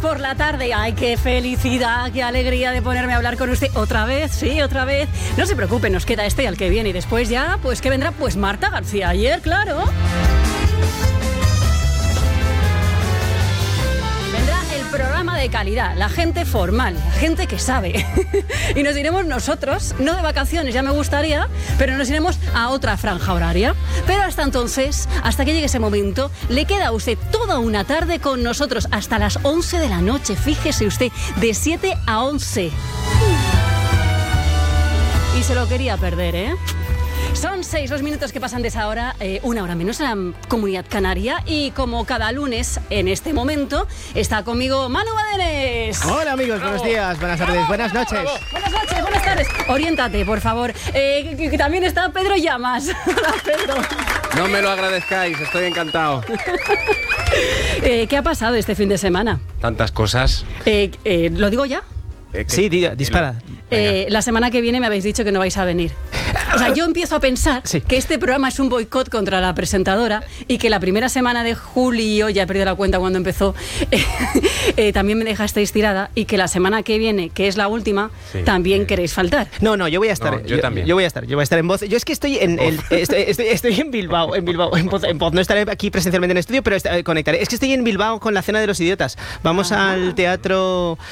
por la tarde. ¡Ay, qué felicidad, qué alegría de ponerme a hablar con usted! ¿Otra vez? Sí, otra vez. No se preocupe, nos queda este y al que viene. Y después ya, pues, ¿qué vendrá? Pues Marta García Ayer, claro. Programa de calidad, la gente formal, la gente que sabe. Y nos iremos nosotros, no de vacaciones, ya me gustaría, pero nos iremos a otra franja horaria. Pero hasta entonces, hasta que llegue ese momento, le queda a usted toda una tarde con nosotros hasta las 11 de la noche. Fíjese usted, de 7 a 11. Y se lo quería perder, ¿eh? Son 6 los minutos que pasan de esa hora, una hora menos en la Comunidad Canaria. Y como cada lunes, en este momento, está conmigo Manu Badenes. Hola amigos, buenos días, buenas tardes, buenas noches. Buenas noches, buenas tardes. Oriéntate, por favor. Que también está Pedro Llamas. Hola, Pedro. No me lo agradezcáis, estoy encantado. ¿Qué ha pasado este fin de semana? Tantas cosas. ¿Lo digo ya? Sí, dispara. La semana que viene me habéis dicho que no vais a venir. O sea, yo empiezo a pensar que este programa es un boicot contra la presentadora y que la primera semana de julio, ya he perdido la cuenta cuando empezó, también me dejasteis tirada y que la semana que viene, que es la última, también queréis faltar. No, yo voy a estar. No, yo también. Yo voy a estar en Voz. Yo es que estoy estoy en Bilbao, en Voz. No estaré aquí presencialmente en estudio, pero conectaré. Es que estoy en Bilbao con la Cena de los Idiotas. Vamos al teatro